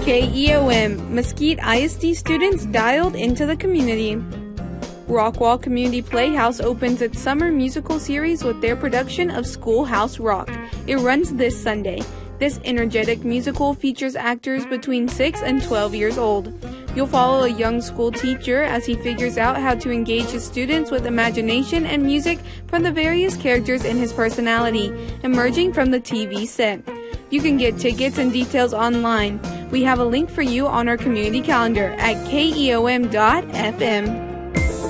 KEOM, Mesquite ISD students dialed into the community. Rockwall Community Playhouse opens its summer musical series with their production of Schoolhouse Rock. It runs this Sunday. This energetic musical features actors between 6 and 12 years old. You'll follow a young school teacher as he figures out how to engage his students with imagination and music from the various characters in his personality, emerging from the TV set. You can get tickets and details online. We have a link for you on our community calendar at keom.fm.